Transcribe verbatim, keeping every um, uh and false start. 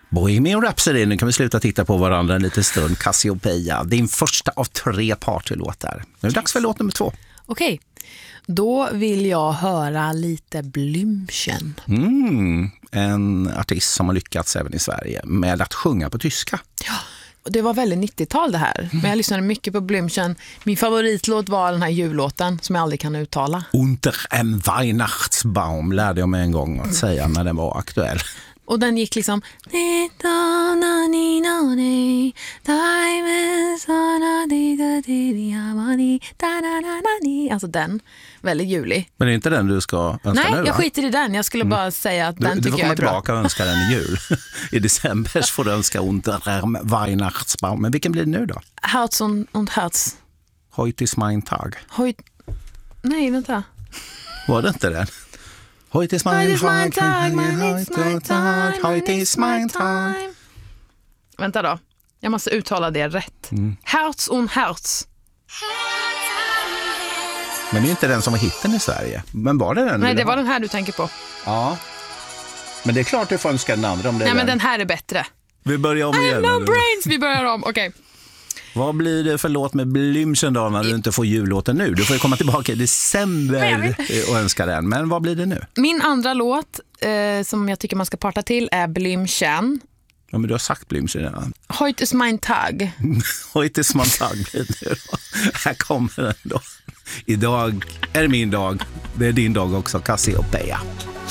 Bohemian Rhapsody, nu kan vi sluta titta på varandra en liten stund. Cassiopeia, din första av tre partylåtar. Nu är det dags för låt nummer två. Okej, då vill jag höra lite Blümchen. Mm, en artist som har lyckats även i Sverige med att sjunga på tyska. Ja, det var väldigt nittiotal det här. Men jag lyssnade mycket på Blümchen. Min favoritlåt var den här jullåten som jag aldrig kan uttala. Unter en Weihnachtsbaum lärde jag mig en gång att säga när den var aktuell. Och den gick liksom... Alltså den, väldigt julig. Men det är inte den du ska önska Nej, nu? Nej, jag skiter i den. Jag skulle bara mm. säga att den du, tycker du jag är bra. Du får komma tillbaka och önska den i jul. I december får du önska Unter en Weihnachtsbaum. Men vilken blir det nu då? Herz und, und Herz. Heute ist mein Tag. Heut... Nej, vänta. Var det inte den? Heute ist mein Tag, heute ist mein Tag. Vänta då, jag måste uttala det rätt. Mm. Herz und Herz. Men det är inte den som var hitten i Sverige. Men var det den? Nej, det var den här du tänker på. Ja. Men det är klart du får önska den andra om det. Nej, är men den. den här är bättre. Vi börjar om igen. I have no brains, vi börjar om, okej. Okay. Vad blir det för låt med Blümchen då när du inte får jullåten nu? Du får ju komma tillbaka i december och önska den. Men vad blir det nu? Min andra låt eh, som jag tycker man ska parta till är Blümchen. Ja, men du har sagt Blümchen redan. Heute ist mein Tag. Heute ist mein Tag blir det nu då. Här kommer den då. Idag är det min dag. Det är din dag också, Cassiopeia.